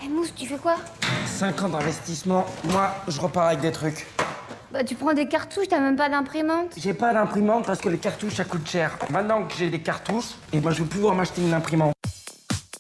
Eh Mousse, tu fais quoi? 5 ans d'investissement, moi, je repars avec des trucs. Bah tu prends des cartouches, t'as même pas d'imprimante. J'ai pas d'imprimante parce que les cartouches, ça coûte cher. Maintenant que j'ai des cartouches, et ben je vais pouvoir m'acheter une imprimante.